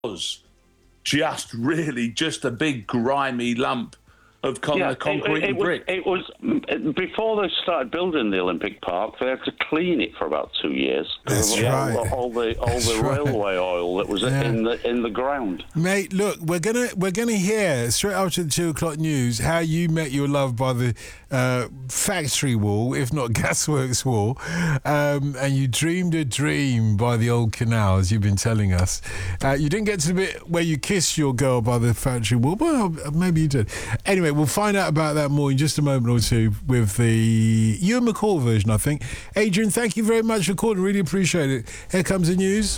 was just a big grimy lump of concrete and brick. It was before they started building the Olympic Park. They had to clean it for about 2 years. That's right. All the railway oil that was in the ground. Mate, look, we're gonna hear straight after the 2 o'clock news how you met your love by the factory wall, if not gasworks wall, and you dreamed a dream by the old canal, as you've been telling us. You didn't get to the bit where you kissed your girl by the factory wall. Well, maybe you did. Anyway, we'll find out about that more in just a moment or two with the Ewan McCall version, I think. Adrian, thank you very much for calling. Really appreciate it. Here comes the news.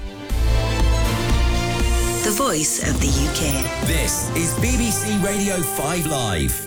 The voice of the UK. This is BBC Radio 5 Live.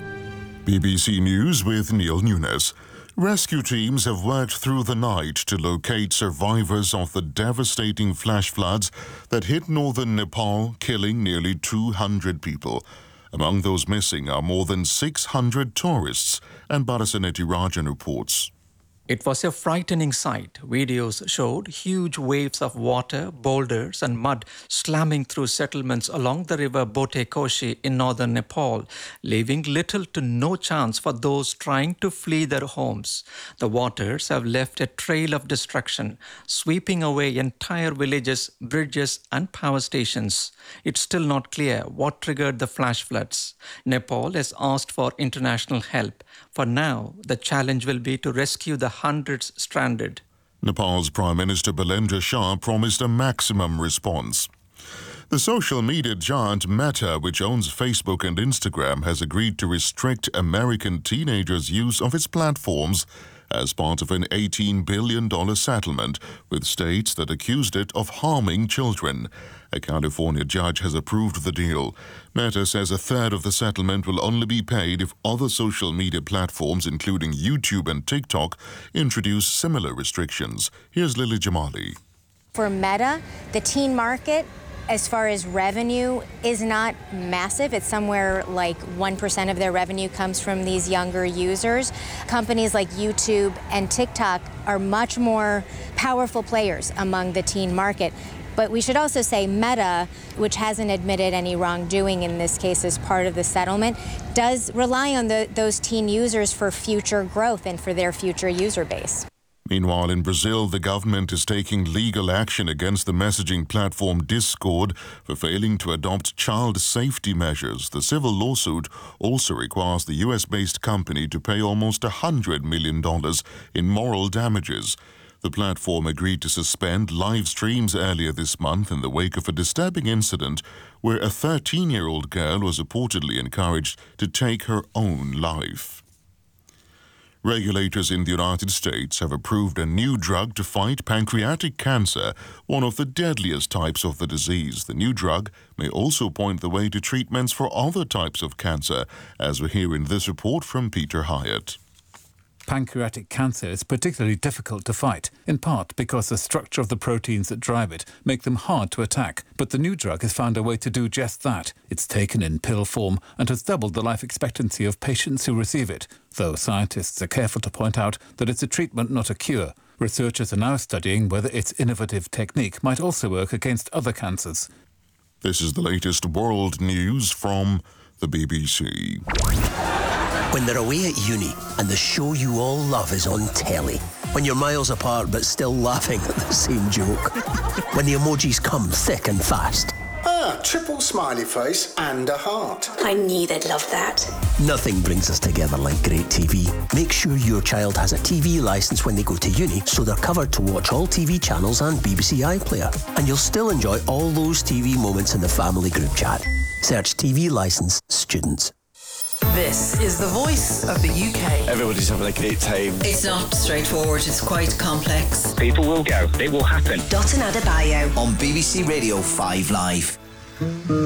BBC News with Neil Nunes. Rescue teams have worked through the night to locate survivors of the devastating flash floods that hit northern Nepal, killing nearly 200 people. Among those missing are more than 600 tourists, and Barasanetti Rajan reports. It was a frightening sight. Videos showed huge waves of water, boulders and mud slamming through settlements along the river Bote Koshi in northern Nepal, leaving little to no chance for those trying to flee their homes. The waters have left a trail of destruction, sweeping away entire villages, bridges and power stations. It's still not clear what triggered the flash floods. Nepal has asked for international help. For now, the challenge will be to rescue the hundreds stranded. Nepal's Prime Minister Bilendra Shah promised a maximum response. The social media giant Meta, which owns Facebook and Instagram, has agreed to restrict American teenagers' use of its platforms as part of an $18 billion settlement with states that accused it of harming children. A California judge has approved the deal. Meta says a third of the settlement will only be paid if other social media platforms, including YouTube and TikTok, introduce similar restrictions. Here's Lily Jamali. For Meta, the teen market, as far as revenue, is not massive. It's somewhere like 1% of their revenue comes from these younger users. Companies like YouTube and TikTok are much more powerful players among the teen market. But we should also say Meta, which hasn't admitted any wrongdoing in this case as part of the settlement, does rely on those teen users for future growth and for their future user base. Meanwhile, in Brazil, the government is taking legal action against the messaging platform Discord for failing to adopt child safety measures. The civil lawsuit also requires the US-based company to pay almost $100 million in moral damages. The platform agreed to suspend live streams earlier this month in the wake of a disturbing incident where a 13-year-old girl was reportedly encouraged to take her own life. Regulators in the United States have approved a new drug to fight pancreatic cancer, one of the deadliest types of the disease. The new drug may also point the way to treatments for other types of cancer, as we hear in this report from Peter Hyatt. Pancreatic cancer is particularly difficult to fight, in part because the structure of the proteins that drive it make them hard to attack. But the new drug has found a way to do just that. It's taken in pill form and has doubled the life expectancy of patients who receive it, though scientists are careful to point out that it's a treatment, not a cure. Researchers are now studying whether its innovative technique might also work against other cancers. This is the latest world news from the BBC. When they're away at uni and the show you all love is on telly. When you're miles apart but still laughing at the same joke. When the emojis come thick and fast. Triple smiley face and a heart. I knew they'd love that. Nothing brings us together like great TV. Make sure your child has a TV licence when they go to uni so they're covered to watch all TV channels and BBC iPlayer. And you'll still enjoy all those TV moments in the family group chat. Search TV licence students. This is the voice of the UK. Everybody's having a great time. It's not straightforward, it's quite complex. People will go, it will happen. Dotun Adebayo on BBC Radio 5 Live.